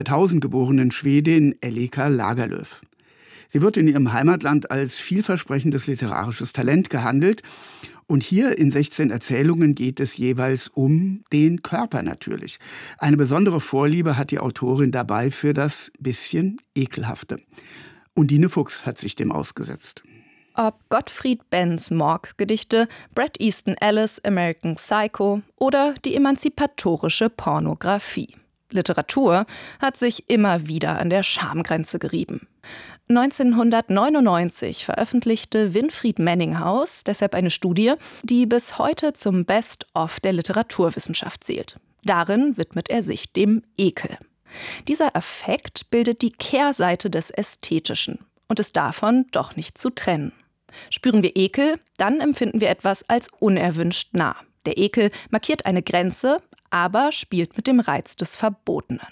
2000 geborenen Schwedin Elika Lagerlöf. Sie wird in ihrem Heimatland als vielversprechendes literarisches Talent gehandelt. Und hier in 16 Erzählungen geht es jeweils um den Körper natürlich. Eine besondere Vorliebe hat die Autorin dabei für das bisschen Ekelhafte. Undine Fuchs hat sich dem ausgesetzt. Ob Gottfried Benns Morg-Gedichte, Bret Easton Ellis' American Psycho oder die emanzipatorische Pornografie. Literatur hat sich immer wieder an der Schamgrenze gerieben. 1999 veröffentlichte Winfried Menninghaus deshalb eine Studie, die bis heute zum Best-of der Literaturwissenschaft zählt. Darin widmet er sich dem Ekel. Dieser Affekt bildet die Kehrseite des Ästhetischen und ist davon doch nicht zu trennen. Spüren wir Ekel, dann empfinden wir etwas als unerwünscht nah. Der Ekel markiert eine Grenze, aber spielt mit dem Reiz des Verbotenen.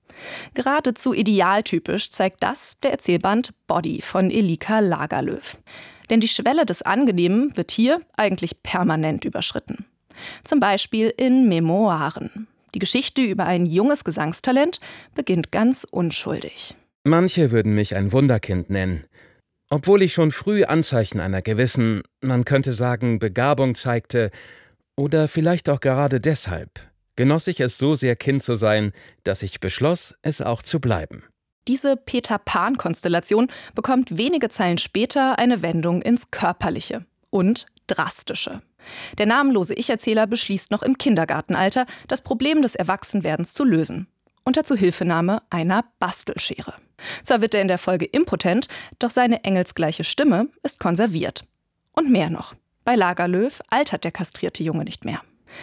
Geradezu idealtypisch zeigt das der Erzählband Body von Elika Lagerlöf. Denn die Schwelle des Angenehmen wird hier eigentlich permanent überschritten. Zum Beispiel in Memoiren. Die Geschichte über ein junges Gesangstalent beginnt ganz unschuldig. Manche würden mich ein Wunderkind nennen. Obwohl ich schon früh Anzeichen einer gewissen, man könnte sagen, Begabung zeigte, oder vielleicht auch gerade deshalb, genoss ich es so sehr, Kind zu sein, dass ich beschloss, es auch zu bleiben. Diese Peter-Pan-Konstellation bekommt wenige Zeilen später eine Wendung ins Körperliche und Drastische. Der namenlose Ich-Erzähler beschließt noch im Kindergartenalter, das Problem des Erwachsenwerdens zu lösen. Unter Zuhilfenahme einer Bastelschere. Zwar wird er in der Folge impotent, doch seine engelsgleiche Stimme ist konserviert. Und mehr noch. Bei Lagerlöf altert der kastrierte Junge nicht mehr.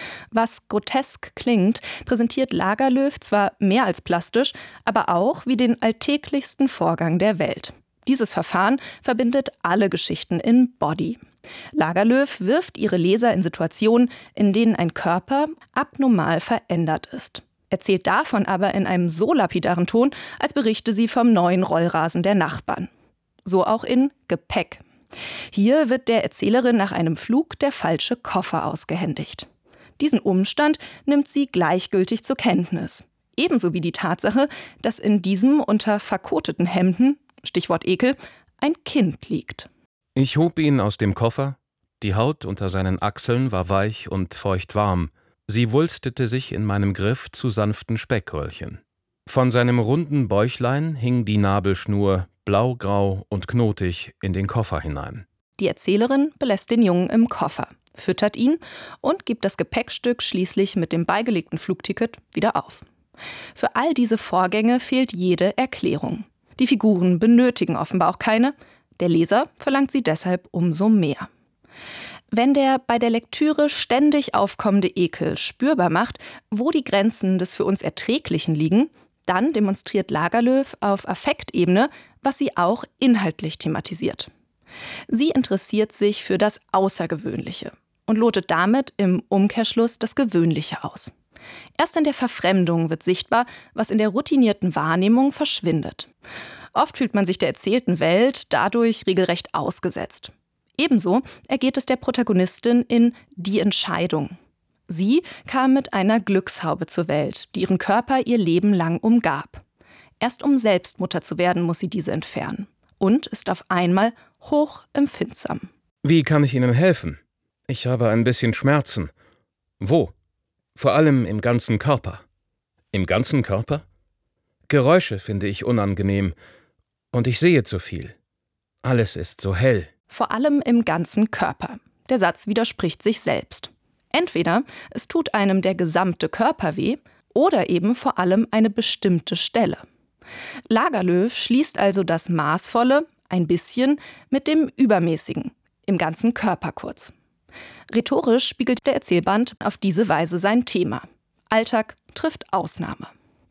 Was grotesk klingt, präsentiert Lagerlöf zwar mehr als plastisch, aber auch wie den alltäglichsten Vorgang der Welt. Dieses Verfahren verbindet alle Geschichten in Body. Lagerlöf wirft ihre Leser in Situationen, in denen ein Körper abnormal verändert ist. Erzählt davon aber in einem so lapidaren Ton, als berichte sie vom neuen Rollrasen der Nachbarn. So auch in Gepäck. Hier wird der Erzählerin nach einem Flug der falsche Koffer ausgehändigt. Diesen Umstand nimmt sie gleichgültig zur Kenntnis. Ebenso wie die Tatsache, dass in diesem unter verkoteten Hemden, Stichwort Ekel, ein Kind liegt. Ich hob ihn aus dem Koffer. Die Haut unter seinen Achseln war weich und feuchtwarm. Sie wulstete sich in meinem Griff zu sanften Speckröllchen. Von seinem runden Bäuchlein hing die Nabelschnur, blaugrau und knotig, in den Koffer hinein. Die Erzählerin belässt den Jungen im Koffer, füttert ihn und gibt das Gepäckstück schließlich mit dem beigelegten Flugticket wieder auf. Für all diese Vorgänge fehlt jede Erklärung. Die Figuren benötigen offenbar auch keine. Der Leser verlangt sie deshalb umso mehr. Wenn der bei der Lektüre ständig aufkommende Ekel spürbar macht, wo die Grenzen des für uns Erträglichen liegen, dann demonstriert Lagerlöf auf Affektebene, was sie auch inhaltlich thematisiert. Sie interessiert sich für das Außergewöhnliche und lotet damit im Umkehrschluss das Gewöhnliche aus. Erst in der Verfremdung wird sichtbar, was in der routinierten Wahrnehmung verschwindet. Oft fühlt man sich der erzählten Welt dadurch regelrecht ausgesetzt. Ebenso ergeht es der Protagonistin in Die Entscheidung. Sie kam mit einer Glückshaube zur Welt, die ihren Körper ihr Leben lang umgab. Erst um selbst Mutter zu werden, muss sie diese entfernen. Und ist auf einmal hochempfindsam. Wie kann ich Ihnen helfen? Ich habe ein bisschen Schmerzen. Wo? Vor allem im ganzen Körper. Im ganzen Körper? Geräusche finde ich unangenehm. Und ich sehe zu viel. Alles ist so hell. Vor allem im ganzen Körper. Der Satz widerspricht sich selbst. Entweder es tut einem der gesamte Körper weh oder eben vor allem eine bestimmte Stelle. Lagerlöf schließt also das Maßvolle, ein bisschen, mit dem Übermäßigen, im ganzen Körper kurz. Rhetorisch spiegelt der Erzählband auf diese Weise sein Thema. Alltag trifft Ausnahme.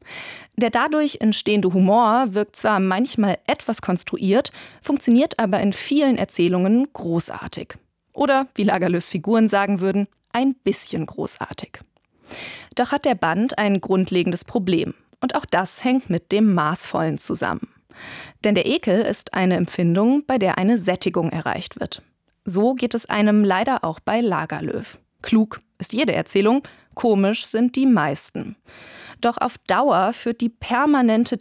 Der dadurch entstehende Humor wirkt zwar manchmal etwas konstruiert, funktioniert aber in vielen Erzählungen großartig. Oder, wie Lagerlöfs Figuren sagen würden, ein bisschen großartig. Doch hat der Band ein grundlegendes Problem. Und auch das hängt mit dem Maßvollen zusammen. Denn der Ekel ist eine Empfindung, bei der eine Sättigung erreicht wird. So geht es einem leider auch bei Lagerlöf. Klug ist jede Erzählung, komisch sind die meisten. Doch auf Dauer führt die permanente